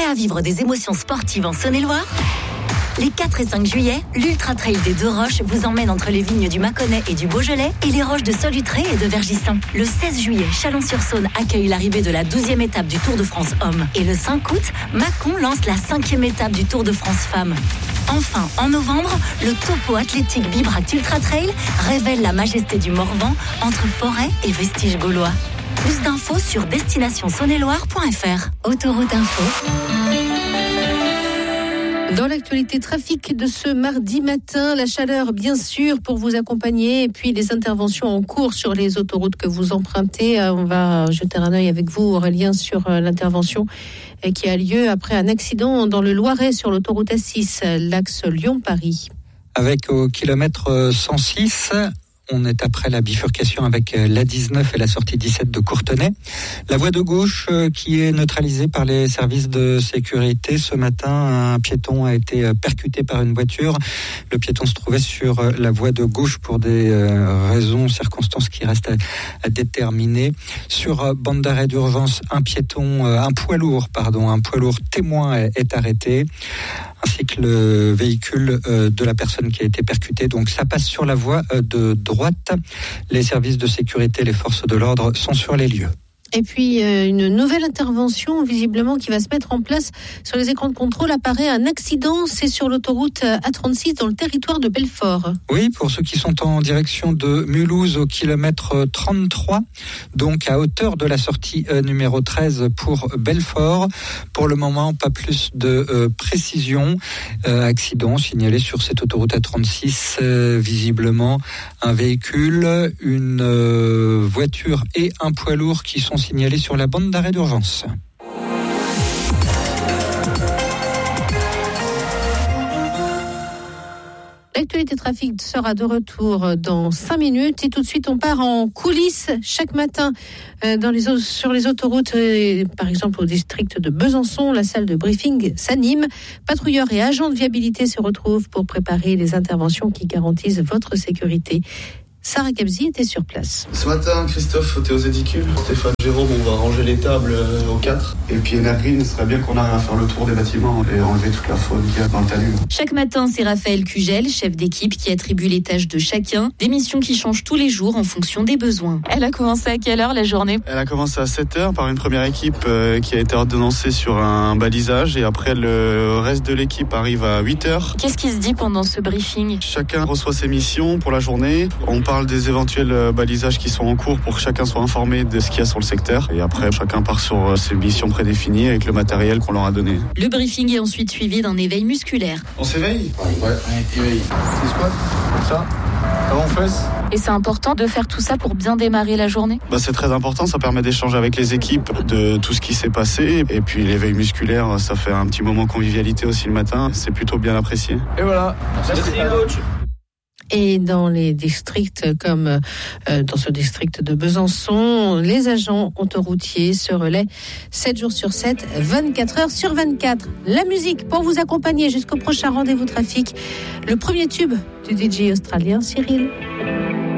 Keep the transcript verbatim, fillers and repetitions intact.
à vivre des émotions sportives en Saône-et-Loire ? Les quatre et cinq juillet, l'Ultra Trail des Deux Roches vous emmène entre les vignes du Mâconnais et du Beaujolais et les roches de Solutré et de Vergisson. Le seize juillet, Chalon-sur-Saône accueille l'arrivée de la douzième étape du Tour de France Hommes. Et le cinq août, Mâcon lance la cinquième étape du Tour de France Femmes. Enfin, en novembre, le Topo Athlétique Bibract Ultra Trail révèle la majesté du Morvan entre forêt et vestiges gaulois. Plus d'infos sur destination saône et loire point f r. Autoroute Info. Dans l'actualité trafic de ce mardi matin, la chaleur bien sûr pour vous accompagner et puis les interventions en cours sur les autoroutes que vous empruntez. On va jeter un œil avec vous, Aurélien, sur l'intervention qui a lieu après un accident dans le Loiret sur l'autoroute A six, l'axe Lyon-Paris. Avec au kilomètre cent six... on est après la bifurcation avec l'A dix-neuf et la sortie dix-sept de Courtenay. La voie de gauche qui est neutralisée par les services de sécurité. Ce matin, un piéton a été percuté par une voiture. Le piéton se trouvait sur la voie de gauche pour des raisons, circonstances qui restent à déterminer. Sur bande d'arrêt d'urgence, un piéton, un poids lourd, pardon, un poids lourd témoin est arrêté, ainsi que le véhicule de la personne qui a été percutée. Donc ça passe sur la voie de droite. Les services de sécurité, les forces de l'ordre sont sur les lieux. Et puis, euh, une nouvelle intervention, visiblement, qui va se mettre en place sur les écrans de contrôle. Apparaît un accident, c'est sur l'autoroute A trente-six, dans le territoire de Belfort. Oui, pour ceux qui sont en direction de Mulhouse, au kilomètre trente-trois, donc à hauteur de la sortie euh, numéro treize pour Belfort. Pour le moment, pas plus de euh, précision. Euh, accident signalé sur cette autoroute A trente-six, euh, visiblement, un véhicule, une euh, voiture et un poids lourd qui sont signalés sur la bande d'arrêt d'urgence. L'actualité trafic sera de retour dans cinq minutes et tout de suite on part en coulisses chaque matin euh, dans les, sur les autoroutes, euh, par exemple au district de Besançon, la salle de briefing s'anime. Patrouilleurs et agents de viabilité se retrouvent pour préparer les interventions qui garantissent votre sécurité. Sarah Kabzi était sur place. Ce matin, Christophe, t'es aux édicules. Stéphane, Jérôme, on va ranger les tables euh, aux quatre. Et puis Energreen, ce serait bien qu'on arrive à faire le tour des bâtiments et enlever toute la faune qu'il y a dans le talus. Chaque matin, c'est Raphaël Cugel, chef d'équipe, qui attribue les tâches de chacun. Des missions qui changent tous les jours en fonction des besoins. Elle a commencé à quelle heure la journée ? Elle a commencé à sept heures par une première équipe euh, qui a été ordonnancée sur un balisage. Et après, le reste de l'équipe arrive à huit heures. Qu'est-ce qui se dit pendant ce briefing ? Chacun reçoit ses missions pour la journée. On parle des éventuels balisages qui sont en cours pour que chacun soit informé de ce qu'il y a sur le secteur. Et après, chacun part sur ses missions prédéfinies avec le matériel qu'on leur a donné. Le briefing est ensuite suivi d'un éveil musculaire. On s'éveille ? Ouais, ouais, éveille. C'est squat, comme ça, avant fesse. Et c'est important de faire tout ça pour bien démarrer la journée ? Bah, c'est très important, ça permet d'échanger avec les équipes de tout ce qui s'est passé. Et puis l'éveil musculaire, ça fait un petit moment convivialité aussi le matin. C'est plutôt bien apprécié. Et voilà. Merci, coach. Et dans les districts comme euh, dans ce district de Besançon, les agents autoroutiers se relaient sept jours sur sept, vingt-quatre heures sur vingt-quatre. La musique pour vous accompagner jusqu'au prochain rendez-vous trafic. Le premier tube du D J australien Cyril.